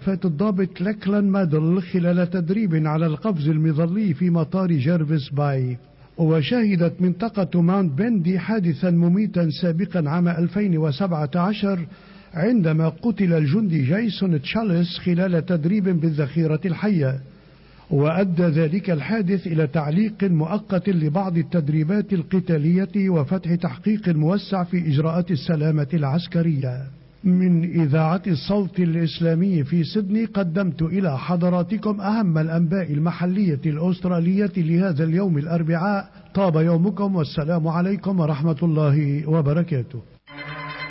فات الضابط لاكلان مادل خلال تدريب على القفز المظلي في مطار جيرفيس باي. وشهدت منطقة ماونت بندي حادثا مميتا سابقا عام 2017 عندما قتل الجندي جايسون تشاليس خلال تدريب بالذخيرة الحية، وأدى ذلك الحادث إلى تعليق مؤقت لبعض التدريبات القتالية وفتح تحقيق موسع في إجراءات السلامة العسكرية. من إذاعة الصوت الإسلامي في سيدني قدمت إلى حضراتكم أهم الأنباء المحلية الأسترالية لهذا اليوم الأربعاء. طاب يومكم والسلام عليكم ورحمة الله وبركاته.